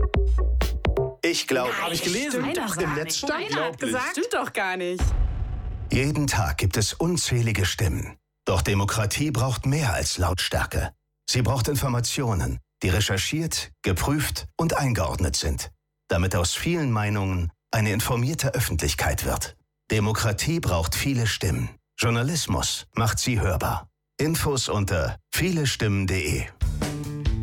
Ich glaube, Habe ich gelesen. im Netz stand. Keiner hat gesagt. Stimmt doch gar nicht. Jeden Tag gibt es unzählige Stimmen. Doch Demokratie braucht mehr als Lautstärke. Sie braucht Informationen, die recherchiert, geprüft und eingeordnet sind, damit aus vielen Meinungen eine informierte Öffentlichkeit wird. Demokratie braucht viele Stimmen. Journalismus macht sie hörbar. Infos unter vielestimmen.de